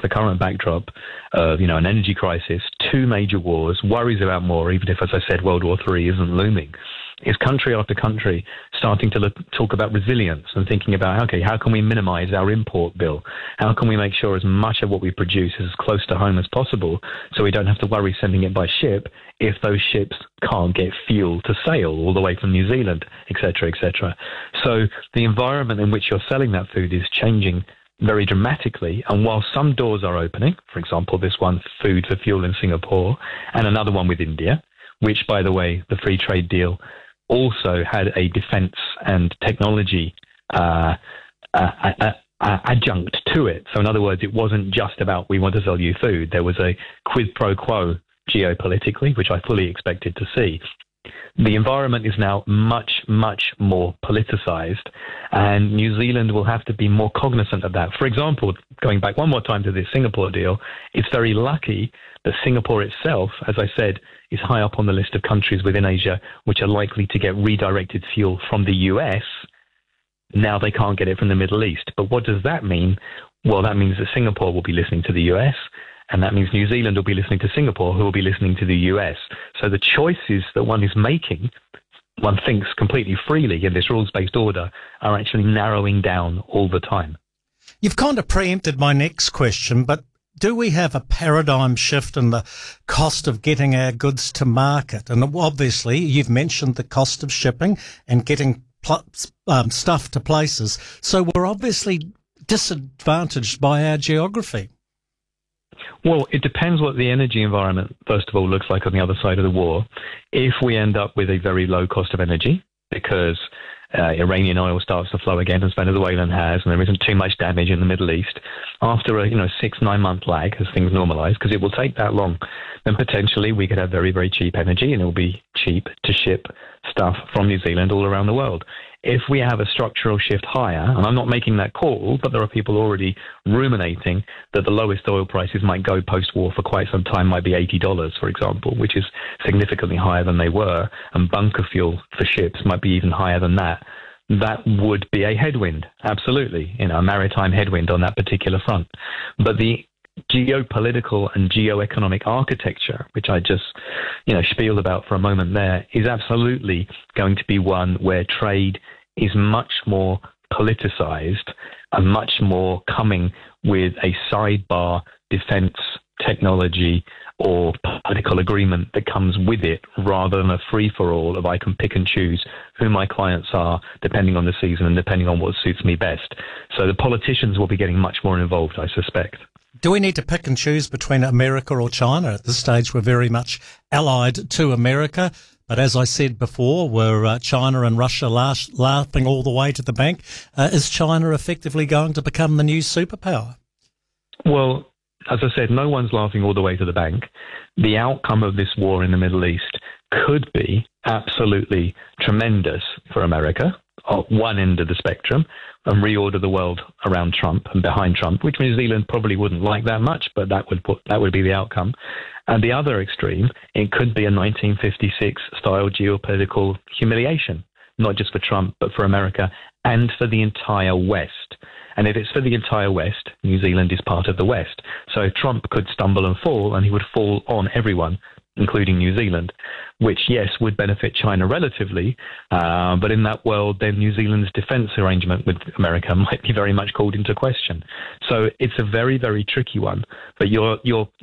against the current backdrop of, an energy crisis, two major wars, worries about more, even if, as I said, World War III isn't looming, is country after country starting to talk about resilience and thinking about, okay, how can we minimize our import bill? How can we make sure as much of what we produce is as close to home as possible so we don't have to worry sending it by ship if those ships can't get fuel to sail all the way from New Zealand, et cetera, et cetera. So the environment in which you're selling that food is changing very dramatically. And while some doors are opening, for example, this one, food for fuel in Singapore, and another one with India, which, by the way, the free trade deal also had a defense and technology adjunct to it. So in other words, it wasn't just about we want to sell you food. There was a quid pro quo geopolitically, which I fully expected to see. The environment is now much, much more politicized, and New Zealand will have to be more cognizant of that. For example, going back one more time to this Singapore deal, it's very lucky that Singapore itself, as I said, is high up on the list of countries within Asia which are likely to get redirected fuel from the US. Now they can't get it from the Middle East. But what does that mean? Well, that means that Singapore will be listening to the US, and that means New Zealand will be listening to Singapore, who will be listening to the US. So the choices that one is making, one thinks completely freely in this rules-based order, are actually narrowing down all the time. You've kind of preempted my next question, but do we have a paradigm shift in the cost of getting our goods to market? And obviously, you've mentioned the cost of shipping and getting stuff to places. So we're obviously disadvantaged by our geography. Well, it depends what the energy environment, first of all, looks like on the other side of the war. If we end up with a very low cost of energy, because Iranian oil starts to flow again, as Venezuelan has, and there isn't too much damage in the Middle East, after a 6-9 month lag as things normalize, because it will take that long, then potentially we could have very, very cheap energy, and it will be cheap to ship stuff from New Zealand all around the world. If we have a structural shift higher, and I'm not making that call, but there are people already ruminating that the lowest oil prices might go post-war for quite some time, might be $80, for example, which is significantly higher than they were, and bunker fuel for ships might be even higher than that. That would be a headwind, absolutely, a maritime headwind on that particular front. But the geopolitical and geoeconomic architecture, which I just, spieled about for a moment there, is absolutely going to be one where trade is much more politicized and much more coming with a sidebar defense technology or political agreement that comes with it, rather than a free-for-all of I can pick and choose who my clients are depending on the season and depending on what suits me best. So the politicians will be getting much more involved, I suspect. Do we need to pick and choose between America or China? At this stage, we're very much allied to America. But as I said before, we're China and Russia laughing all the way to the bank. Is China effectively going to become the new superpower? Well, as I said, no one's laughing all the way to the bank. The outcome of this war in the Middle East could be absolutely tremendous for America at one end of the spectrum, and reorder the world around Trump and behind Trump, which New Zealand probably wouldn't like that much, but that would be the outcome. At the other extreme, it could be a 1956 style geopolitical humiliation, not just for Trump, but for America and for the entire West. And if it's for the entire West, New Zealand is part of the West. So Trump could stumble and fall, and he would fall on everyone, including New Zealand, which, yes, would benefit China relatively. But in that world, then New Zealand's defense arrangement with America might be very much called into question. So it's a very, very tricky one. But your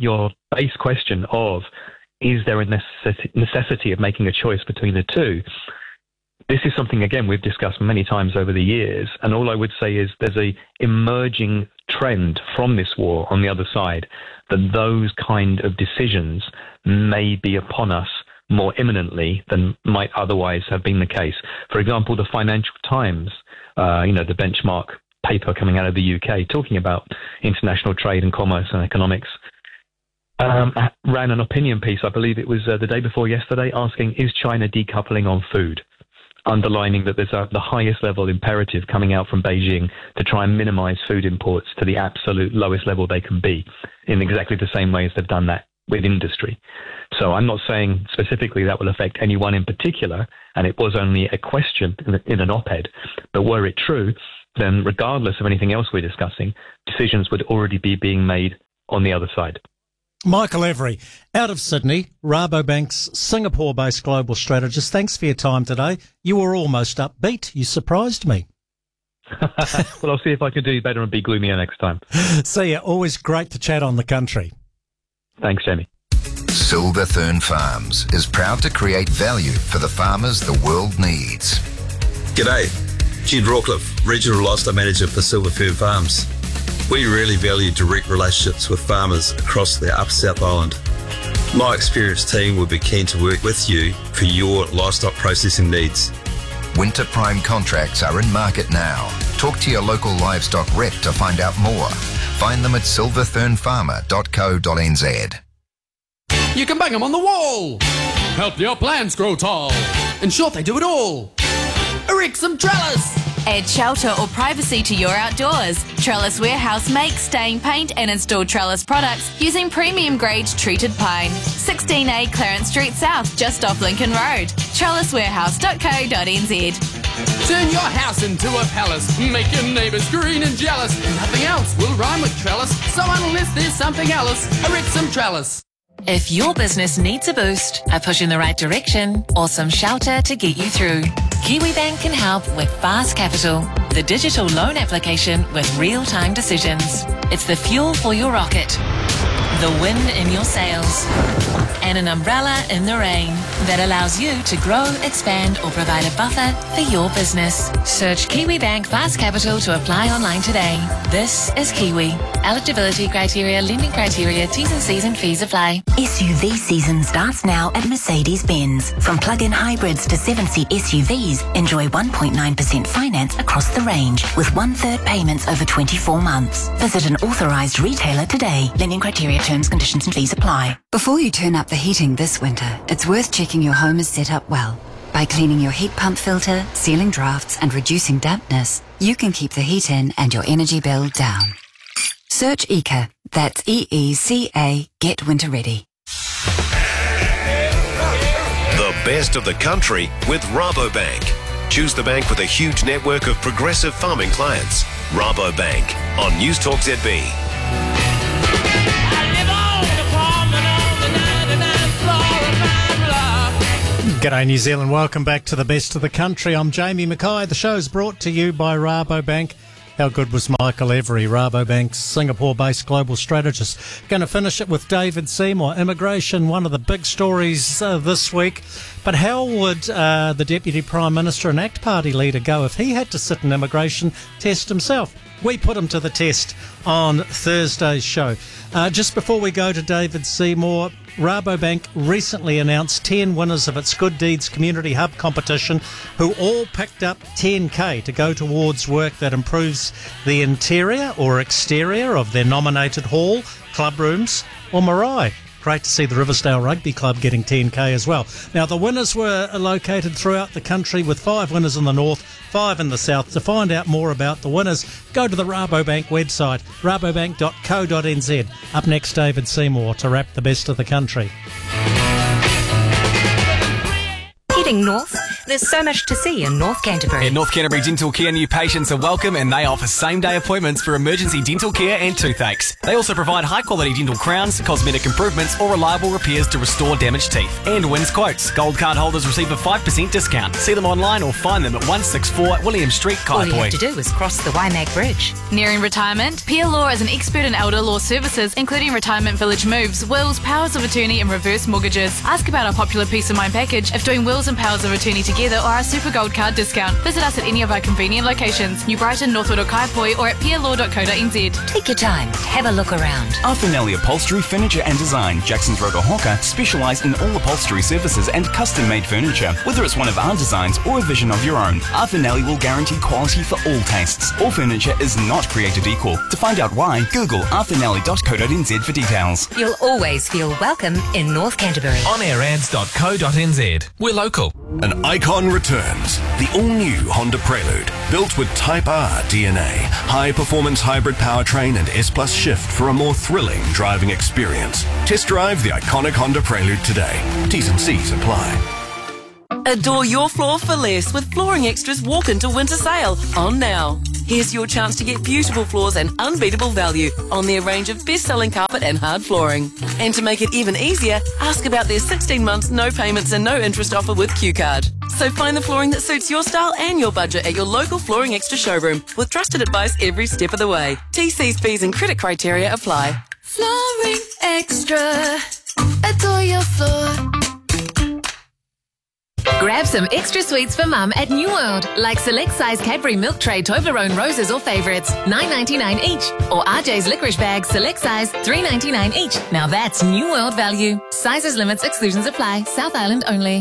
base question of, is there a necessity of making a choice between the two? This is something, again, we've discussed many times over the years. And all I would say is there's a emerging trend from this war on the other side that those kind of decisions may be upon us more imminently than might otherwise have been the case. For example, the Financial Times, the benchmark paper coming out of the UK talking about international trade and commerce and economics, ran an opinion piece, I believe it was the day before yesterday, asking, is China decoupling on food? Underlining that there's the highest level imperative coming out from Beijing to try and minimize food imports to the absolute lowest level they can be, in exactly the same way as they've done that with industry. So I'm not saying specifically that will affect anyone in particular, and it was only a question in an op-ed, but were it true, then regardless of anything else we're discussing, decisions would already be being made on the other side. Michael Every, out of Sydney, Rabobank's Singapore-based global strategist. Thanks for your time today. You were almost upbeat. You surprised me. Well, I'll see if I can do better and be gloomier next time. See ya. Always great to chat on the country. Thanks, Jamie. Silverthorn Farms is proud to create value for the farmers the world needs. G'day, Jed Rawcliffe, Regional Livestock Manager for Silverthorn Farms. We really value direct relationships with farmers across the Upper South Island. My experienced team will be keen to work with you for your livestock processing needs. Winter prime contracts are in market now. Talk to your local livestock rep to find out more. Find them at silverthornfarmer.co.nz. You can bang them on the wall. Help your plants grow tall. In short, they do it all. Erect some trellis. Add shelter or privacy to your outdoors. Trellis Warehouse makes, stain, paint and install trellis products using premium grade treated pine. 16A Clarence Street South, just off Lincoln Road. trelliswarehouse.co.nz. Turn your house into a palace. Make your neighbours green and jealous. Nothing else will rhyme with trellis. So unless there's something else, erect some trellis. If your business needs a boost, a push in the right direction, or some shelter to get you through, KiwiBank can help with Fast Capital, the digital loan application with real-time decisions. It's the fuel for your rocket, the wind in your sails, and an umbrella in the rain that allows you to grow, expand, or provide a buffer for your business. Search KiwiBank Fast Capital to apply online today. This is Kiwi. Eligibility criteria, lending criteria, T's and C's and fees apply. SUV season starts now at Mercedes-Benz. From plug-in hybrids to 7-seat SUVs, enjoy 1.9% finance across the range with 1/3 payments over 24 months. Visit an authorised retailer today. Lending criteria, terms, conditions and fees apply. Before you turn up the heating this winter, it's worth checking your home is set up well. By cleaning your heat pump filter, sealing drafts and reducing dampness, you can keep the heat in and your energy bill down. Search EECA, that's EECA, Get Winter Ready. The best of the country with Rabobank. Choose the bank with a huge network of progressive farming clients. Rabobank on News Talk ZB. G'day New Zealand, welcome back to the best of the country. I'm Jamie Mackay. The show's brought to you by Rabobank. How good was Michael Every, Rabobank's Singapore-based global strategist? Going to finish it with David Seymour. Immigration, one of the big stories this week. But how would the Deputy Prime Minister and ACT Party leader go if he had to sit an immigration test himself? We put him to the test on Thursday's show. Just before we go to David Seymour, Rabobank recently announced 10 winners of its Good Deeds Community Hub competition who all picked up $10,000 to go towards work that improves the interior or exterior of their nominated hall, club rooms or marae. Great to see the Riversdale Rugby Club getting $10,000 as well. Now, the winners were located throughout the country with 5 winners in the north, 5 in the south. To find out more about the winners, go to the Rabobank website, rabobank.co.nz. Up next, David Seymour to wrap the best of the country. Heading north, there's so much to see in North Canterbury. At North Canterbury Dental Care, new patients are welcome and they offer same-day appointments for emergency dental care and toothaches. They also provide high-quality dental crowns, cosmetic improvements or reliable repairs to restore damaged teeth. And wins quotes. Gold card holders receive a 5% discount. See them online or find them at 164 William Street, Kaipoi. All you have to do is cross the Waimak Bridge. Nearing retirement? Peer Law is an expert in elder law services, including retirement village moves, wills, powers of attorney and reverse mortgages. Ask about our popular Peace of Mind package if doing wills and powers of attorney together or our Super Gold Card discount. Visit us at any of our convenient locations, New Brighton, Northwood or Kaipoi, or at peerlaw.co.nz. Take your time, have a look around. Arthur Upholstery, Furniture and Design, Jackson's Road or Hawker, specialise in all upholstery services and custom-made furniture. Whether it's one of our designs or a vision of your own, Arthur will guarantee quality for all tastes. All furniture is not created equal. To find out why, Google arthurnelly.co.nz for details. You'll always feel welcome in North Canterbury. OnAirAds.co.nz. We're local. An icon returns. The all-new Honda Prelude, built with Type R DNA, high-performance hybrid powertrain and S+ shift for a more thrilling driving experience. Test drive the iconic Honda Prelude today. T's and C's apply. Adore your floor for less with Flooring Extra's Walk Into Winter Sale on now. Here's your chance to get beautiful floors and unbeatable value on their range of best-selling carpet and hard flooring. And to make it even easier, ask about their 16 months no payments and no interest offer with Q-Card. So find the flooring that suits your style and your budget at your local Flooring Extra showroom with trusted advice every step of the way. TC's fees and credit criteria apply. Flooring Extra. Adore your floor. Grab some extra sweets for mum at New World, like select size Cadbury Milk Tray Toblerone Roses or favourites, $9.99 each, or RJ's Licorice Bags select size, $3.99 each. Now that's New World value. Sizes, limits, exclusions apply. South Island only.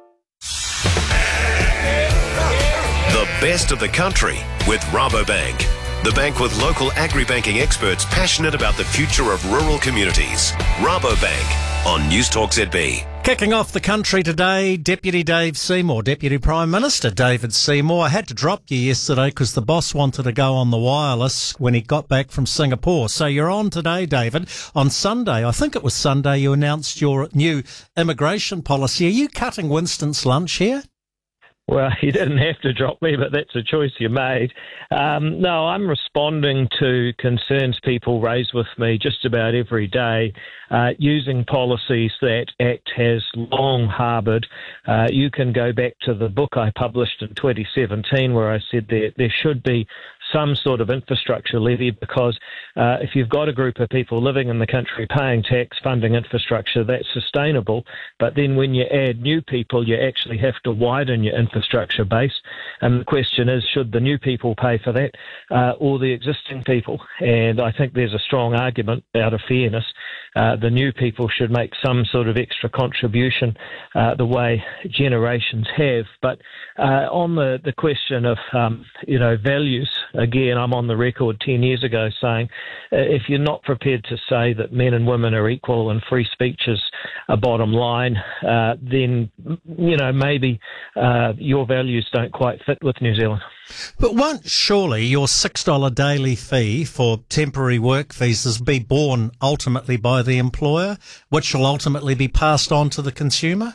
The best of the country with Rabobank. The bank with local agri-banking experts passionate about the future of rural communities. Rabobank on News Talk ZB. Kicking off the country today, Deputy Dave Seymour, Deputy Prime Minister David Seymour. I had to drop you yesterday because the boss wanted to go on the wireless when he got back from Singapore. So you're on today, David. On Sunday, I think it was Sunday, you announced your new immigration policy. Are you cutting Winston's lunch here? Well, you didn't have to drop me, but that's a choice you made. No, I'm responding to concerns people raise with me just about every day, using policies that ACT has long harboured. You can go back to the book I published in 2017 where I said there should be some sort of infrastructure levy because if you've got a group of people living in the country paying tax, funding infrastructure, that's sustainable. But then when you add new people, you actually have to widen your infrastructure base. And the question is, should the new people pay for that or the existing people? And I think there's a strong argument out of fairness. The new people should make some sort of extra contribution the way generations have. But on the question of, values, again, I'm on the record 10 years ago saying if you're not prepared to say that men and women are equal and free speech is a bottom line, then, maybe your values don't quite fit with New Zealand. But won't surely your $6 daily fee for temporary work visas be borne ultimately by the employer, which will ultimately be passed on to the consumer?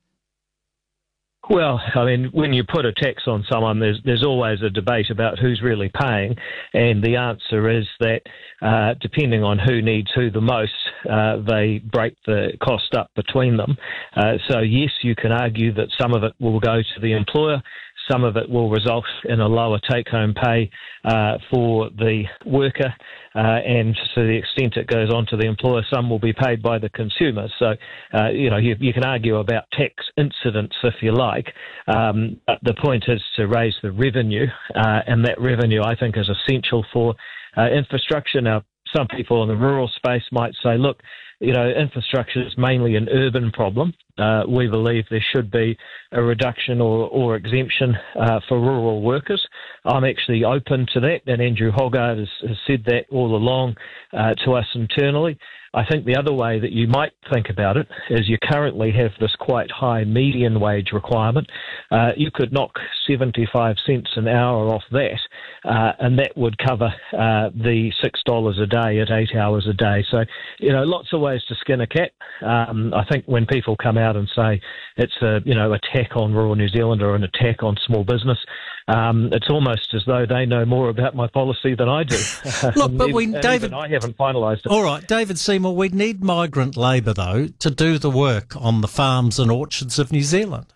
Well, I mean, when you put a tax on someone, there's always a debate about who's really paying, and the answer is that depending on who needs who the most, they break the cost up between them. So yes, you can argue that some of it will go to the employer, some of it will result in a lower take-home pay for the worker, and to the extent it goes on to the employer, some will be paid by the consumer. So, you can argue about tax incidents if you like, but the point is to raise the revenue, and that revenue, I think, is essential for infrastructure. Now, some people in the rural space might say, look, infrastructure is mainly an urban problem. We believe there should be a reduction or exemption for rural workers. I'm actually open to that, and Andrew Hoggard has said that all along to us internally. I think the other way that you might think about it is you currently have this quite high median wage requirement. You could knock 75 cents an hour off that, and that would cover the $6 a day at 8 hours a day. So, lots of ways to skin a cat. I think when people come out and say it's a attack on rural New Zealand or an attack on small business, it's almost as though they know more about my policy than I do. Look, but David, I haven't finalised it. All right, David Seymour, we need migrant labour, though, to do the work on the farms and orchards of New Zealand.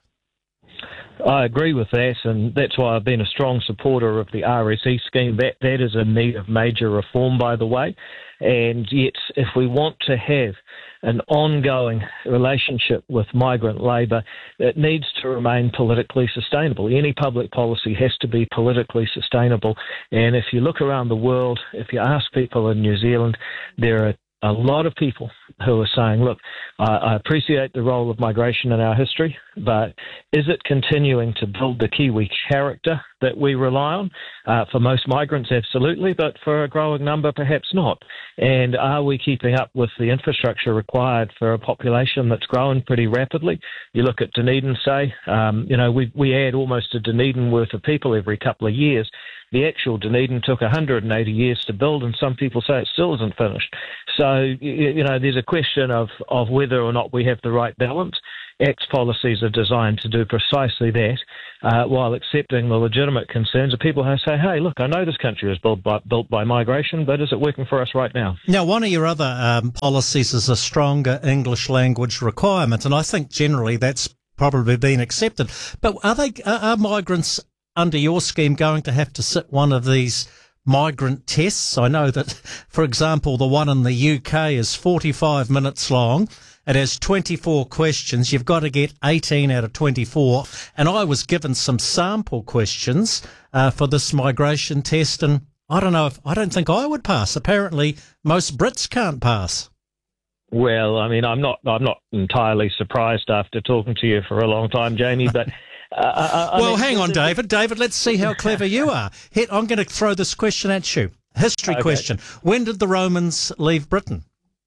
I agree with that, and that's why I've been a strong supporter of the RSE scheme. That is in need of major reform, by the way. And yet, if we want to have an ongoing relationship with migrant labour, it needs to remain politically sustainable. Any public policy has to be politically sustainable. And if you look around the world, if you ask people in New Zealand, there are a lot of people who are saying, look, I appreciate the role of migration in our history, but is it continuing to build the Kiwi character that we rely on? For most migrants, absolutely, but for a growing number, perhaps not. And are we keeping up with the infrastructure required for a population that's growing pretty rapidly? You look at Dunedin, say, we add almost a Dunedin worth of people every couple of years. the actual Dunedin took 180 years to build, and some people say it still isn't finished. So, there's a question of whether or not we have the right balance. Act's policies are designed to do precisely that, while accepting the legitimate concerns of people who say, hey, look, I know this country was built by migration, but is it working for us right now? Now, one of your other policies is a stronger English language requirement, and I think generally that's probably been accepted. But are migrants under your scheme going to have to sit one of these migrant tests? I know that, for example, the one in the UK is 45 minutes long. It has 24 questions. You've got to get 18 out of 24. And I was given some sample questions for this migration test, and I don't think I would pass. Apparently, most Brits can't pass. Well, I mean, I'm not entirely surprised after talking to you for a long time, Jamie, but... hang on, David. David, let's see how clever you are. I'm going to throw this question at you. History question. When did the Romans leave Britain?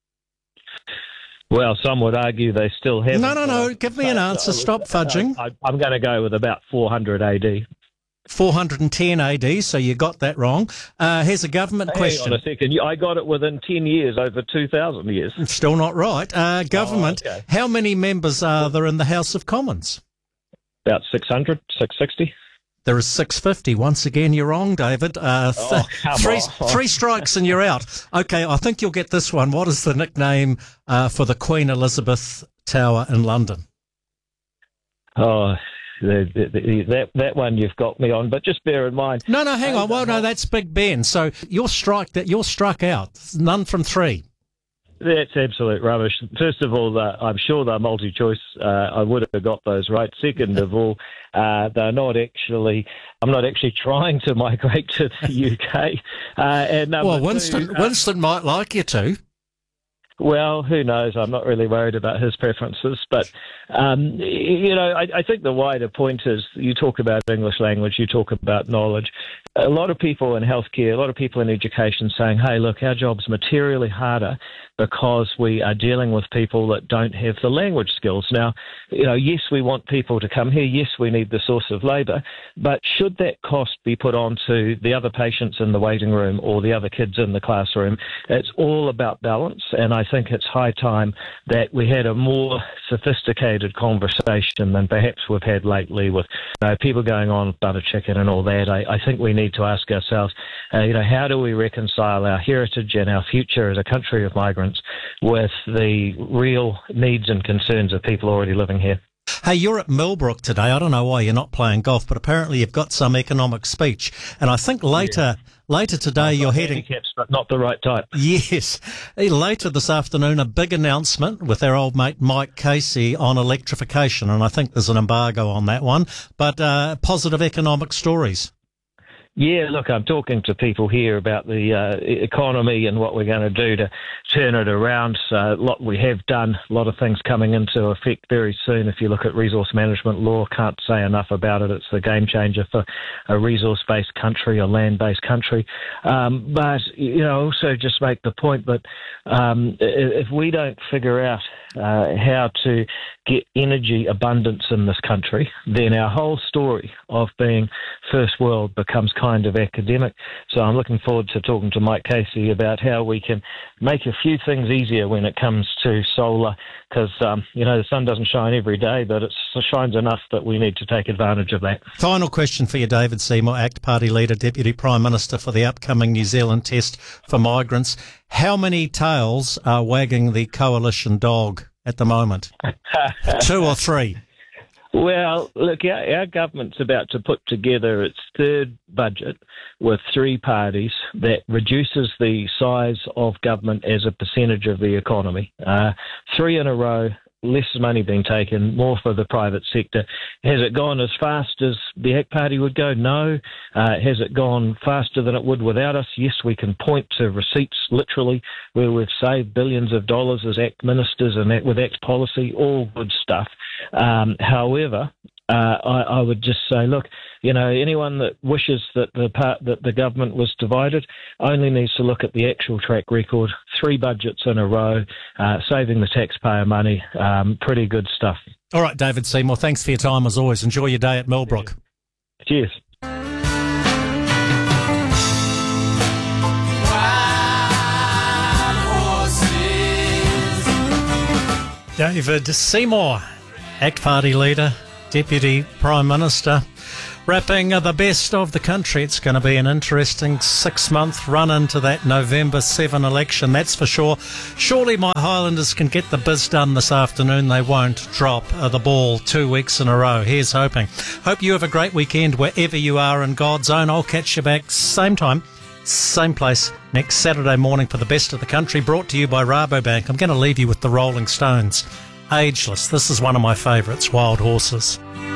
Well, some would argue they still haven't. No. Give me an answer. Stop fudging. I'm going to go with about 400 AD. 410 AD, so you got that wrong. Here's a government question. Hang on a second. I got it within 10 years, over 2,000 years. Still not right. Government, How many members are there in the House of Commons? About 600, 660. There is 650. Once again, you're wrong, David. Three strikes and you're out. Okay, I think you'll get this one. What is the nickname for the Queen Elizabeth Tower in London? Oh, that one you've got me on, but just bear in mind. No, hang on. Well, no, that's Big Ben. So you're struck out. None from three. That's absolute rubbish. First of all, I'm sure they're multi-choice. I would have got those right. Second of all, they're not actually. I'm not actually trying to migrate to the UK. And number Winston might like you to. Well, who knows? I'm not really worried about his preferences. But, I think the wider point is you talk about English language, you talk about knowledge. A lot of people in healthcare, a lot of people in education saying, hey, look, our job's materially harder because we are dealing with people that don't have the language skills. Now, yes, we want people to come here. Yes, we need the source of labour. But should that cost be put on to the other patients in the waiting room or the other kids in the classroom? It's all about balance. And I think it's high time that we had a more sophisticated conversation than perhaps we've had lately with people going on butter chicken and all that. I think we need to ask ourselves, how do we reconcile our heritage and our future as a country of migrants with the real needs and concerns of people already living here? Hey, you're at Millbrook today. I don't know why you're not playing golf, but apparently you've got some economic speech. And I think later today you're heading... handicaps, but not the right type. Yes. Later this afternoon, a big announcement with our old mate Mike Casey on electrification. And I think there's an embargo on that one. But positive economic stories. Yeah, look, I'm talking to people here about the economy and what we're going to do to turn it around. A lot we have done, a lot of things coming into effect very soon. If you look at resource management law, can't say enough about it. It's the game changer for a resource-based country, a land-based country. But, also just make the point that if we don't figure out how to get energy abundance in this country, then our whole story of being first world becomes kind of academic. So I'm looking forward to talking to Mike Casey about how we can make a few things easier when it comes to solar, because, the sun doesn't shine every day, but it shines enough that we need to take advantage of that. Final question for you, David Seymour, ACT Party Leader, Deputy Prime Minister for the upcoming New Zealand test for migrants. How many tails are wagging the coalition dog at the moment? 2 or 3? Well, look, our government's about to put together its third budget with 3 parties that reduces the size of government as a percentage of the economy. 3 in a row, less money being taken, more for the private sector. Has it gone as fast as the ACT Party would go? No. Has it gone faster than it would without us? Yes, we can point to receipts, literally, where we've saved billions of dollars as ACT ministers and with ACT policy, all good stuff. However, I would just say, look, anyone that wishes that the government was divided only needs to look at the actual track record. 3 budgets in a row, saving the taxpayer money. Pretty good stuff. All right, David Seymour, thanks for your time as always. Enjoy your day at Millbrook. Cheers. David Seymour, ACT Party leader, Deputy Prime Minister, wrapping the best of the country. It's going to be an interesting 6-month run into that November 7 election, that's for sure. Surely my Highlanders can get the biz done this afternoon. They won't drop the ball 2 weeks in a row. Here's hoping. Hope you have a great weekend wherever you are in God's own. I'll catch you back same time, same place next Saturday morning for the best of the country, brought to you by Rabobank. I'm going to leave you with the Rolling Stones. Ageless. This is one of my favourites, Wild Horses.